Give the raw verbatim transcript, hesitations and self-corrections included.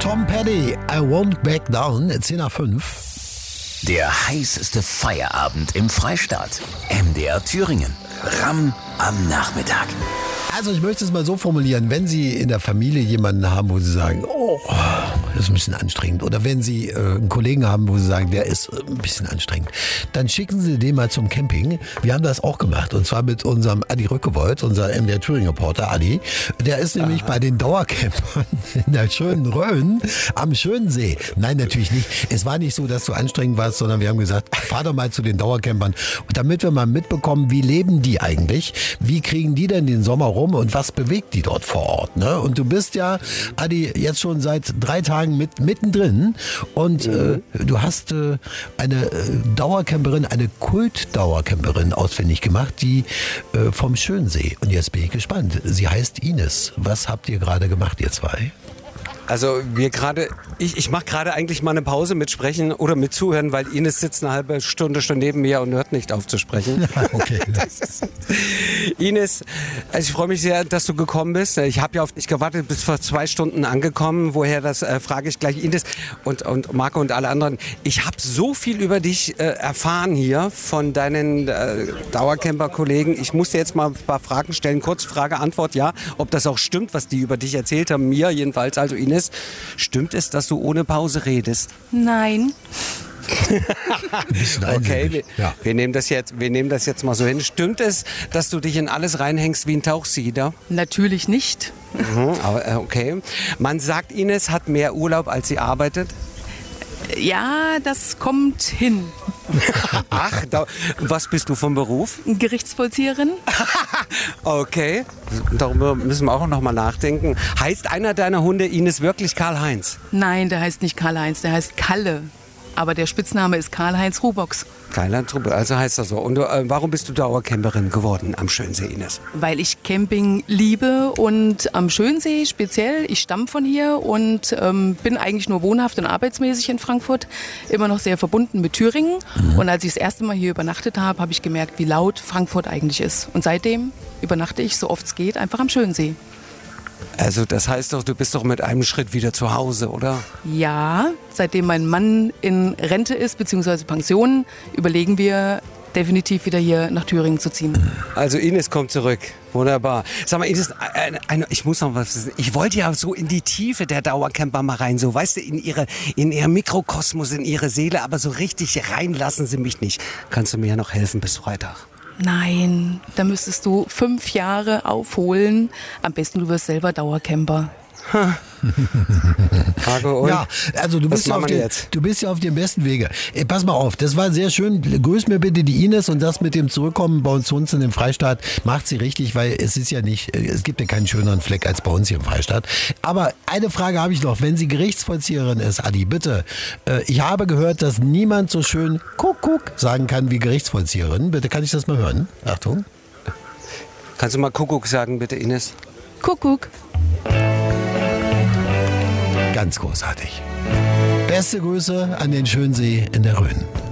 Tom Petty, I Won't Back Down, zehn nach fünf. Der heißeste Feierabend im Freistaat. M D R Thüringen. Ramm am Nachmittag. Also ich möchte es mal so formulieren, wenn Sie in der Familie jemanden haben, wo Sie sagen, oh, das ist ein bisschen anstrengend. Oder wenn Sie äh, einen Kollegen haben, wo Sie sagen, der ist ein bisschen anstrengend, dann schicken Sie den mal zum Camping. Wir haben das auch gemacht und zwar mit unserem Adi Rückewold, unser M D R Thüringen Reporter Adi. Der ist nämlich Aha. bei den Dauercampern in der schönen Rhön am schönen See. Nein, natürlich nicht. Es war nicht so, dass du anstrengend warst, sondern wir haben gesagt, fahr doch mal zu den Dauercampern. Und damit wir mal mitbekommen, wie leben die eigentlich? Wie kriegen die denn den Sommer rum? Und was bewegt die dort vor Ort? Ne? Und du bist ja, Adi, jetzt schon seit drei Tagen mit, mittendrin und mhm. äh, du hast äh, eine äh, Dauercamperin, eine Kult-Dauercamperin ausfindig gemacht, die äh, vom Schönsee. Und jetzt bin ich gespannt. Sie heißt Ines. Was habt ihr gerade gemacht, ihr zwei? Also wir gerade, ich, ich mache gerade eigentlich mal eine Pause mit Sprechen oder mit Zuhören, weil Ines sitzt eine halbe Stunde schon neben mir und hört nicht auf zu sprechen. Okay. Ist, Ines, also ich freue mich sehr, dass du gekommen bist. Ich habe ja auf dich gewartet, bis vor zwei Stunden angekommen. Woher, das äh, frage ich gleich Ines und, und Marco und alle anderen. Ich habe so viel über dich äh, erfahren hier von deinen äh, Dauercamper-Kollegen. Ich musste jetzt mal ein paar Fragen stellen. Kurz Frage, Antwort, ja. Ob das auch stimmt, was die über dich erzählt haben. Mir jedenfalls, also Ines. Stimmt es, dass du ohne Pause redest? Nein. Okay, wir, ja. wir, nehmen das jetzt, wir nehmen das jetzt mal so hin. Stimmt es, dass du dich in alles reinhängst wie ein Tauchsieder? Natürlich nicht. Mhm, aber okay. Man sagt, Ines hat mehr Urlaub, als sie arbeitet. Ja, das kommt hin. Ach, da, was bist du vom Beruf? Gerichtsvollzieherin. Okay, darüber müssen wir auch noch mal nachdenken. Heißt einer deiner Hunde Ines wirklich Karl-Heinz? Nein, der heißt nicht Karl-Heinz, der heißt Kalle. Aber der Spitzname ist Karl-Heinz Rubox. Karl-Heinz Rubox, also heißt das so. Und äh, warum bist du Dauercamperin geworden am Schönsee, Ines? Weil ich Camping liebe und am Schönsee speziell. Ich stamme von hier und ähm, bin eigentlich nur wohnhaft und arbeitsmäßig in Frankfurt. Immer noch sehr verbunden mit Thüringen. Mhm. Und als ich das erste Mal hier übernachtet habe, habe ich gemerkt, wie laut Frankfurt eigentlich ist. Und seitdem übernachte ich, so oft es geht, einfach am Schönsee. Also das heißt doch, du bist doch mit einem Schritt wieder zu Hause, oder? Ja, seitdem mein Mann in Rente ist, beziehungsweise Pension, überlegen wir definitiv wieder hier nach Thüringen zu ziehen. Also Ines kommt zurück. Wunderbar. Sag mal, Ines, eine, eine, ich muss noch was wissen. Ich wollte ja so in die Tiefe der Dauercamper mal rein, so, weißt du, in ihre, in ihr Mikrokosmos, in ihre Seele, aber so richtig reinlassen sie mich nicht. Kannst du mir ja noch helfen bis Freitag? Nein, da müsstest du fünf Jahre aufholen. Am besten du wirst selber Dauercamper. Frage und? Ja, also du bist, ja auf den, du bist ja auf dem besten Wege. Ey, pass mal auf, das war sehr schön. Grüß mir bitte die Ines und das mit dem Zurückkommen bei uns zu uns in den Freistaat macht sie richtig, weil es ist ja nicht, es gibt ja keinen schöneren Fleck als bei uns hier im Freistaat. Aber eine Frage habe ich noch, wenn sie Gerichtsvollzieherin ist, Adi, bitte. Äh, ich habe gehört, dass niemand so schön Kuckuck sagen kann wie Gerichtsvollzieherin. Bitte, kann ich das mal hören? Achtung. Kannst du mal Kuckuck sagen, bitte, Ines? Kuckuck. Ganz großartig. Beste Grüße an den Schönsee in der Rhön.